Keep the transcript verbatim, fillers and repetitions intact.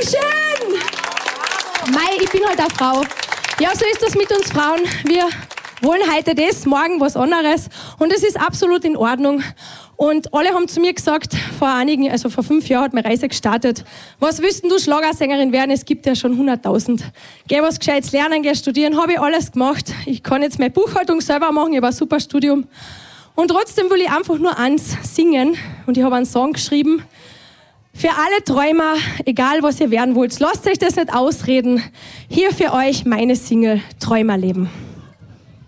Dankeschön! Mei, ich bin halt eine Frau. Ja, so ist das mit uns Frauen. Wir wollen heute das, morgen was anderes. Und es ist absolut in Ordnung. Und alle haben zu mir gesagt, vor einigen, also vor fünf Jahren hat meine Reise gestartet. Was willst denn du Schlagersängerin werden? Es gibt ja schon hunderttausend. Geh was Gescheites lernen, geh studieren. Habe ich alles gemacht. Ich kann jetzt meine Buchhaltung selber machen. Ich habe ein super Studium. Und trotzdem will ich einfach nur eins singen. Und ich habe einen Song geschrieben. Für alle Träumer, egal was ihr werden wollt, lasst euch das nicht ausreden. Hier für euch meine Single Träumerleben.